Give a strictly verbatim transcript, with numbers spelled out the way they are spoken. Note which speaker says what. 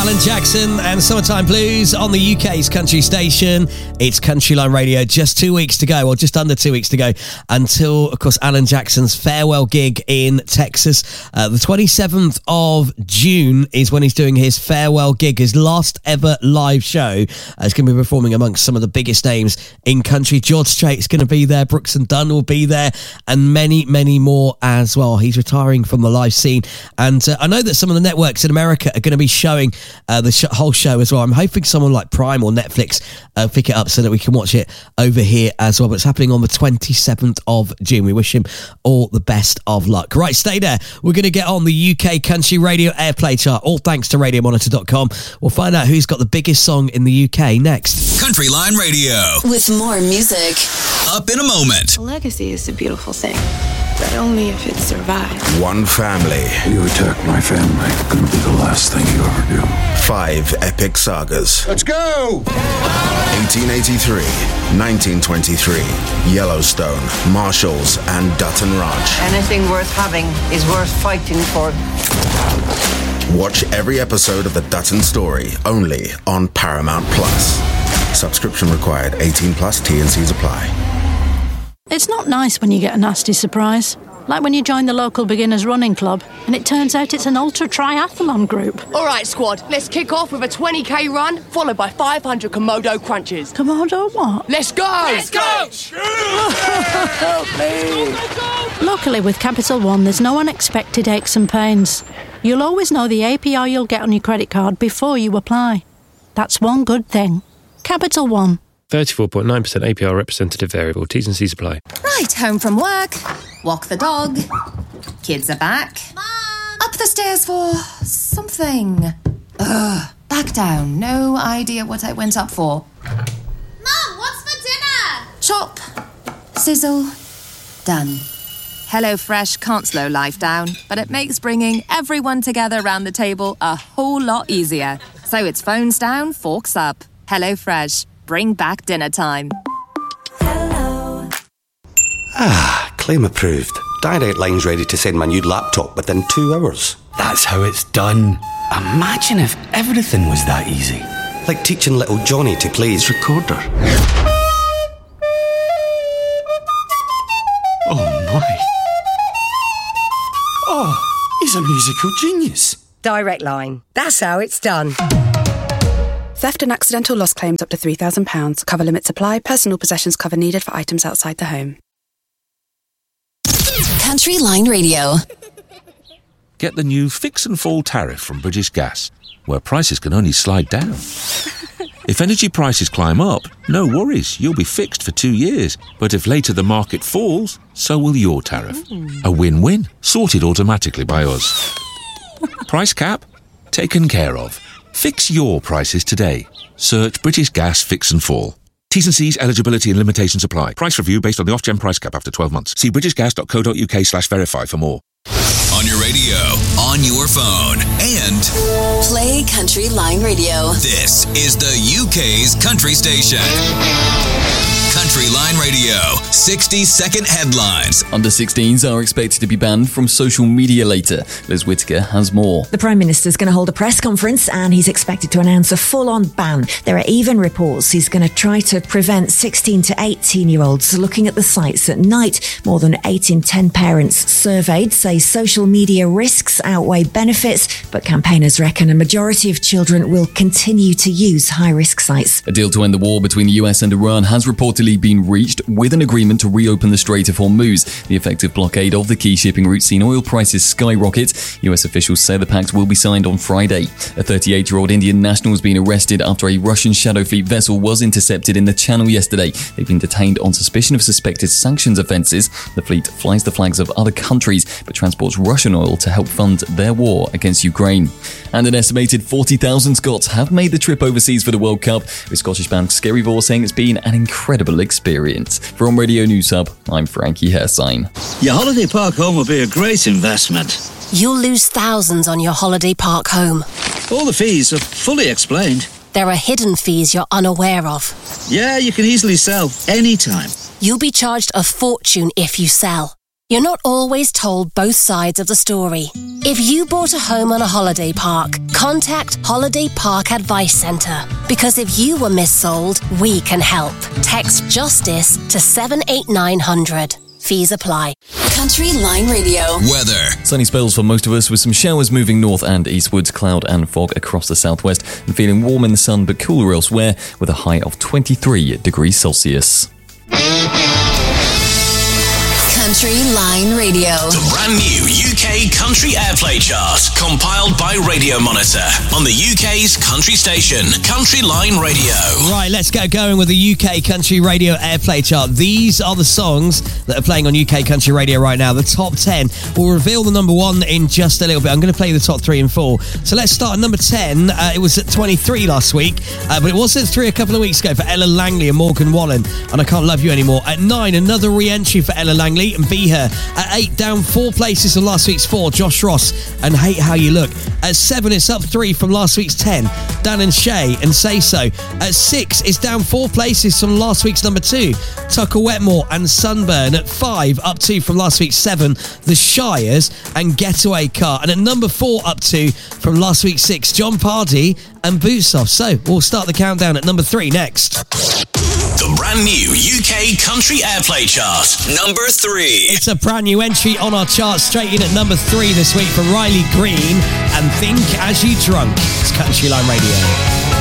Speaker 1: Alan Jackson and Summertime Blues on the U K's country station. It's Country Line Radio. Just two weeks to go, or just under two weeks to go, until, of course, Alan Jackson's farewell gig in Texas. Uh, the twenty-seventh of June is when he's doing his farewell gig, his last ever live show. Uh, he's going to be performing amongst some of the biggest names in country. George Strait's going to be there, Brooks and Dunn will be there, and many, many more as well. He's retiring from the live scene, and uh, I know that some of the networks in America are going to be showing uh, the sh- whole show as well. I'm hoping someone like Prime or Netflix uh, pick it up so that we can watch it over here as well. But it's happening on the twenty-seventh of June. We wish him all the best of luck. Right, stay there. We're going to get on the U K Country Radio Airplay chart, all thanks to radio monitor dot com. We'll find out who's got the biggest song in the U K next.
Speaker 2: Country Line Radio.
Speaker 3: With more music.
Speaker 2: Up in a moment.
Speaker 4: A legacy is a beautiful thing, but only if it survives.
Speaker 5: One family.
Speaker 6: You attack my family, gonna be the last thing you ever do.
Speaker 5: Five epic sagas.
Speaker 6: Let's go!
Speaker 5: eighteen eighty-three, nineteen twenty-three, Yellowstone, Marshalls, and Dutton Ranch.
Speaker 7: Anything worth having is worth fighting for.
Speaker 5: Watch every episode of The Dutton Story, only on Paramount Plus. Subscription required. eighteen plus. T and C's apply.
Speaker 8: It's not nice when you get a nasty surprise. Like when you join the local beginners running club and it turns out it's an ultra triathlon group.
Speaker 9: All right, squad, let's kick off with a twenty k run, followed by five hundred Komodo crunches.
Speaker 8: Komodo what?
Speaker 9: Let's go!
Speaker 8: Let's go! Help me! Luckily, with Capital One, there's no unexpected aches and pains. You'll always know the A P R you'll get on your credit card before you apply. That's one good thing. Capital One.
Speaker 10: thirty-four point nine percent A P R representative variable. T's and C's apply.
Speaker 11: Right, home from work. Walk the dog. Kids are back.
Speaker 3: Mom!
Speaker 11: Up the stairs for something. Ugh. Back down. No idea what I went up for.
Speaker 3: Mom, what's for dinner?
Speaker 11: Chop. Sizzle. Done. HelloFresh can't slow life down, but it makes bringing everyone together around the table a whole lot easier. So it's phones down, forks up. HelloFresh. Bring back dinner time.
Speaker 12: Hello. Ah, claim approved. Direct Line's ready to send my new laptop within two hours.
Speaker 13: That's how it's done. Imagine if everything was that easy.
Speaker 12: Like teaching little Johnny to play his recorder.
Speaker 13: Oh my. Oh, he's a musical genius.
Speaker 7: Direct Line. That's how it's done.
Speaker 14: Theft and accidental loss claims up to three thousand pounds. Cover limits apply. Personal possessions cover needed for items outside the home.
Speaker 3: Country Line Radio.
Speaker 15: Get the new Fix and Fall tariff from British Gas, where prices can only slide down. If energy prices climb up, no worries, you'll be fixed for two years. But if later the market falls, so will your tariff. A win-win, sorted automatically by us. Price cap? Taken care of. Fix your prices today. Search British Gas Fix and Fall. T's and C's, eligibility and limitations apply. Price review based on the off-gen price cap after twelve months. See britishgas.co.uk slash verify for more.
Speaker 2: On your radio, on your phone, and
Speaker 3: Play Country Line Radio.
Speaker 2: This is the U K's country station. Country Line Radio, sixty second headlines.
Speaker 16: Under sixteens are expected to be banned from social media later. Liz Whittaker has more.
Speaker 17: The Prime Minister's going to hold a press conference and he's expected to announce a full-on ban. There are even reports he's going to try to prevent sixteen to eighteen-year-olds looking at the sites at night. More than eight in ten parents surveyed say social media risks outweigh benefits, but campaigners reckon a majority of children will continue to use high-risk sites.
Speaker 16: A deal to end the war between the U S and Iran has reportedly been reached, with an agreement to reopen the Strait of Hormuz. The effective blockade of the key shipping route seen oil prices skyrocket. U S officials say the pact will be signed on Friday. A thirty-eight-year-old Indian national has been arrested after a Russian Shadow Fleet vessel was intercepted in the Channel yesterday. They've been detained on suspicion of suspected sanctions offences. The fleet flies the flags of other countries but transports Russian oil to help fund their war against Ukraine. And an estimated forty thousand Scots have made the trip overseas for the World Cup, with Scottish band Scary Vore saying it's been an incredible experience. From Radio News Hub, I'm Frankie Hersign.
Speaker 18: Your holiday park home will be a great investment.
Speaker 3: You'll lose thousands on your holiday park home.
Speaker 18: All the fees are fully explained.
Speaker 3: There are hidden fees you're unaware of.
Speaker 18: Yeah, you can easily sell anytime.
Speaker 3: You'll be charged a fortune if you sell. You're not always told both sides of the story. If you bought a home on a holiday park, contact Holiday Park Advice Centre. Because if you were missold, we can help. Text JUSTICE to seven eight nine hundred. Fees apply.
Speaker 2: Country Line Radio. Weather.
Speaker 16: Sunny spells for most of us with some showers moving north and eastwards, cloud and fog across the southwest, and feeling warm in the sun but cooler elsewhere with a high of twenty-three degrees Celsius.
Speaker 3: Country Line Radio.
Speaker 2: The brand new U K Country Airplay Chart, compiled by Radio Monitor on the U K's country station, Country Line Radio.
Speaker 1: Right, let's get going with the U K Country Radio Airplay Chart. These are the songs that are playing on U K Country Radio right now. The top ten. We'll reveal the number one in just a little bit. I'm going to play the top three and four. So let's start at number ten. Uh, it was at twenty-three last week, uh, but it was at three a couple of weeks ago for Ella Langley and Morgan Wallen, and I Can't Love You Anymore. At nine, another re-entry for Ella Langley and Be Her. At eight, down four places from last week's four, Josh Ross and Hate How You Look. At seven, it's up three from last week's ten, Dan and Shay and Say So. At six, it's down four places from last week's number two, Tucker Wetmore and Sunburn. At five, up two from last week's seven, The Shires and Getaway Car. And at number four, up two from last week's six, John Pardy and Boots Off. So we'll start the countdown at number three next.
Speaker 2: The brand new U K Country Airplay Chart, number three.
Speaker 1: It's a brand new entry on our chart, straight in at number three this week from Riley Green and Think As You Drunk. It's Country Line Radio.